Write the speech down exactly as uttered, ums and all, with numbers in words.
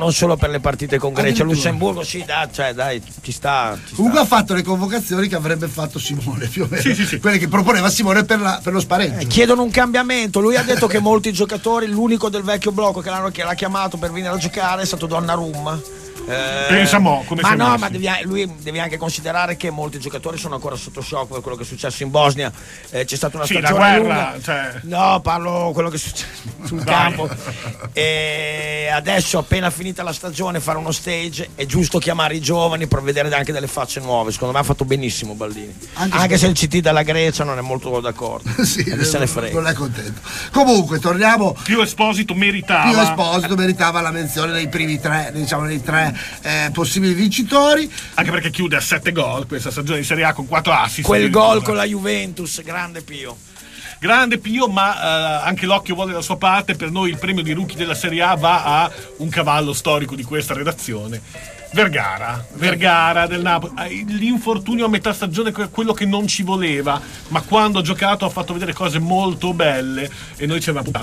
non solo per le partite con Grecia, Lussemburgo sì, dai, cioè, dai, ci sta. Ci Comunque sta. ha fatto le convocazioni che avrebbe fatto Simone, più o meno. Sì, sì, sì. Quelle che proponeva Simone per, la, per lo spareggio. Eh, chiedono un cambiamento. Lui ha detto che molti giocatori, l'unico del vecchio blocco che, l'hanno, che l'ha chiamato per venire a giocare è stato Donnarumma. Eh, Pensa mo, come ma siamo no, messi. ma devi, lui deve anche considerare che molti giocatori sono ancora sotto shock per quello che è successo in Bosnia. Eh, c'è stata una Sì, la stagione guerra, lunga. cioè... No, parlo quello che è successo sul Dai. campo. E adesso, appena finita la stagione, fare uno stage, è giusto chiamare i giovani per vedere anche delle facce nuove. Secondo me ha fatto benissimo Baldini. Anche, Anche se il C T della Grecia non è molto d'accordo. sì, Che se ne frega. non è contento. Comunque, torniamo. Pio Esposito meritava. Pio Esposito meritava la menzione nei primi tre, diciamo, nei tre eh, possibili vincitori. Anche perché chiude a sette gol questa stagione di Serie A con quattro assist. Quel gol con la Juventus, grande Pio. Grande Pio, ma eh, anche l'occhio vuole la sua parte. Per noi il premio di rookie della Serie A va a un cavallo storico di questa redazione, Vergara. Vergara del Napoli. L'infortunio a metà stagione è quello che non ci voleva, ma quando ha giocato ha fatto vedere cose molto belle e noi ci avevamo